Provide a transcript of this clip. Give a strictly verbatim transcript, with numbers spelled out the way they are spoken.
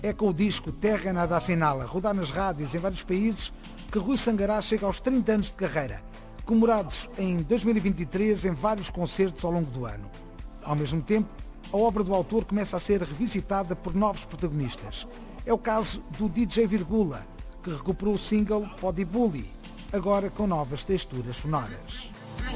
É com o disco Terra Nada Assinala, rodar nas rádios em vários países, que Rui Sangará chega aos trinta anos de carreira, comemorados em dois mil e vinte e três em vários concertos ao longo do ano. Ao mesmo tempo, a obra do autor começa a ser revisitada por novos protagonistas. É o caso do D J Virgula, que recuperou o single Podi Bully, agora com novas texturas sonoras.